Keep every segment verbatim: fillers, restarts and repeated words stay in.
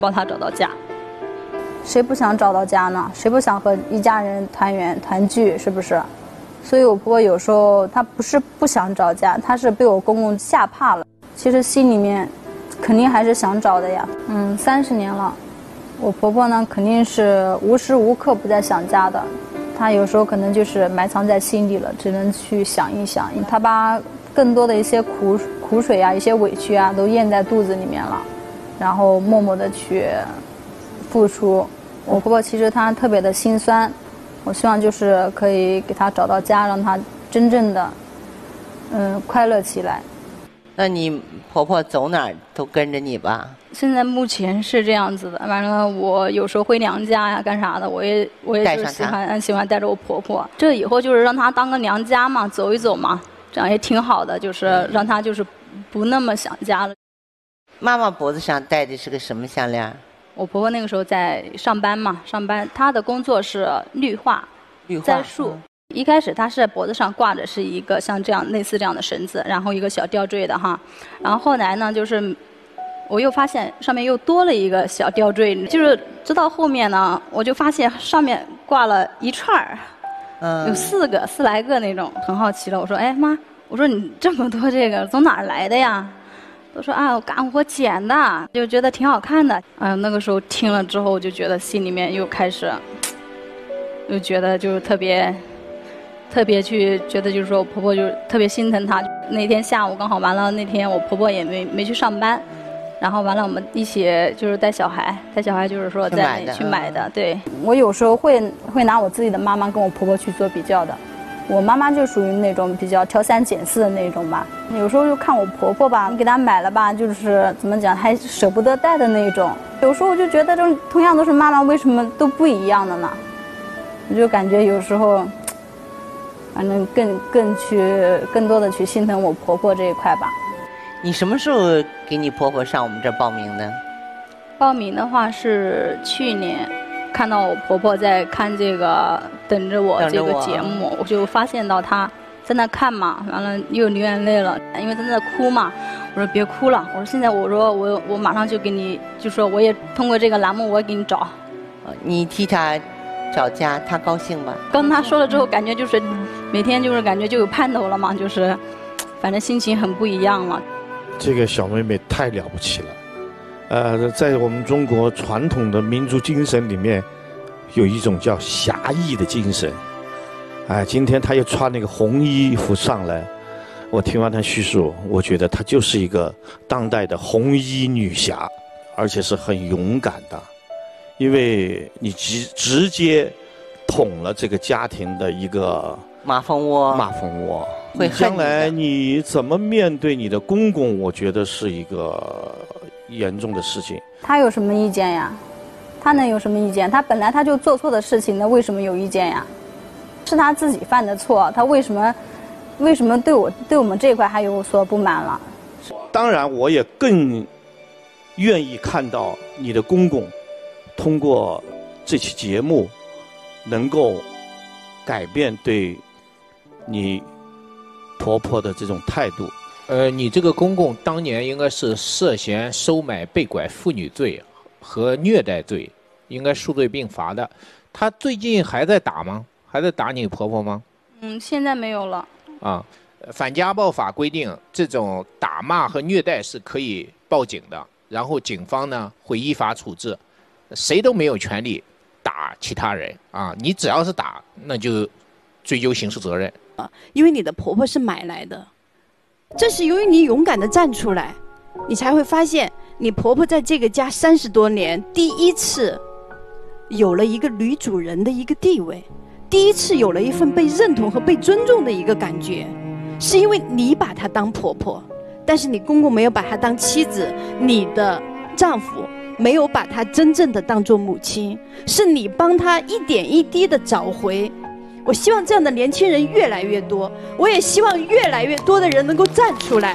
帮她找到家。 谁不想找到家呢？谁不想和一家人团圆团聚，是不是？所以我婆婆有时候她不是不想找家，她是被我公公吓怕了。其实心里面肯定还是想找的呀。嗯，三十年了，我婆婆呢肯定是无时无刻不在想家的。她有时候可能就是埋藏在心里了，只能去想一想。她把更多的一些苦苦水啊、一些委屈啊都咽在肚子里面了，然后默默的去付出。我婆婆其实她特别的心酸，我希望就是可以给她找到家，让她真正的嗯快乐起来。 那你婆婆走哪儿都跟着你吧？ 现在目前是这样子的，完了我有时候回娘家呀干啥的，我也我也就是喜欢喜欢带着我婆婆。这以后就是让她当个娘家嘛，走一走嘛，这样也挺好的，就是让她就是不那么想家了。 妈妈脖子上戴的是个什么项链？ 我婆婆那个时候在上班嘛，上班她的工作是绿化， 绿化栽树。嗯一开始她是脖子上挂着是一个像这样类似这样的绳子，然后一个小吊坠的哈，然后后来呢就是我又发现上面又多了一个小吊坠，就是直到后面呢我就发现上面挂了一串儿，嗯，有四个四来个那种，很好奇了。我说哎妈，我说你这么多这个从哪儿来的呀？都说啊我干活捡的，就觉得挺好看的。嗯、呃，那个时候听了之后，我就觉得心里面又开始，又觉得就是特别。特别去觉得就是说我婆婆就特别心疼她。那天下午刚好完了，那天我婆婆也没没去上班，然后完了我们一起就是带小孩，带小孩就是说在那里去买的。对，我有时候会会拿我自己的妈妈跟我婆婆去做比较的。我妈妈就属于那种比较挑三拣四的那种吧，有时候就看我婆婆吧，你给她买了吧，就是怎么讲还舍不得带的那种。有时候我就觉得这同样都是妈妈，为什么都不一样的呢？我就感觉有时候。反正更更去更多的去心疼我婆婆这一块吧。 你什么时候给你婆婆上我们这儿报名的？ 报名的话是去年，看到我婆婆在看这个等着我这个节目，我, 我就发现到她在那看嘛，完了又流眼泪了，因为在那哭嘛。我说别哭了，我说现在我说我我马上就给你，就说我也通过这个栏目我也给你找。 你替她找家，她高兴吧？ 跟她说了之后，感觉就是每天就是感觉就有盼头了嘛，就是反正心情很不一样了。 这个小妹妹太了不起了，呃，在我们中国传统的民族精神里面，有一种叫侠义的精神。哎，今天她又穿那个红衣服上来，我听完她叙述，我觉得她就是一个当代的红衣女侠，而且是很勇敢的。因为你直直接捅了这个家庭的一个马蜂窝， 马蜂窝。 会将来你怎么面对你的公公？我觉得是一个严重的事情。 他有什么意见呀？他能有什么意见？他本来他就做错的事情，那为什么有意见呀？是他自己犯的错，他为什么为什么对我对我们这一块还有所不满了？ 当然，我也更愿意看到你的公公。通过这期节目，能够改变对你婆婆的这种态度。 呃，你这个公公当年应该是涉嫌收买被拐妇女罪和虐待罪，应该数罪并罚的。他最近还在打吗？还在打你婆婆吗？ 嗯，现在没有了。 啊，反家暴法规定，这种打骂和虐待是可以报警的，然后警方呢会依法处置。谁都没有权利打其他人啊！你只要是打，那就追究刑事责任。 啊，因为你的婆婆是买来的，这是由于你勇敢的站出来，你才会发现你婆婆在这个家三十多年，第一次有了一个女主人的一个地位，第一次有了一份被认同和被尊重的一个感觉，是因为你把她当婆婆，但是你公公没有把她当妻子，你的丈夫没有把她真正的当作母亲，是你帮她一点一滴的找回。我希望这样的年轻人越来越多，我也希望越来越多的人能够站出来。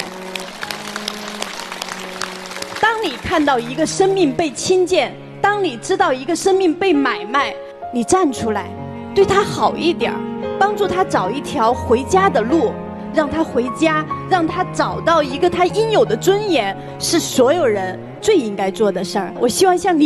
当你看到一个生命被轻贱，当你知道一个生命被买卖，你站出来对他好一点，帮助他找一条回家的路， 让她回家，让她找到一个她应有的尊严，是所有人最应该做的事儿。我希望像你。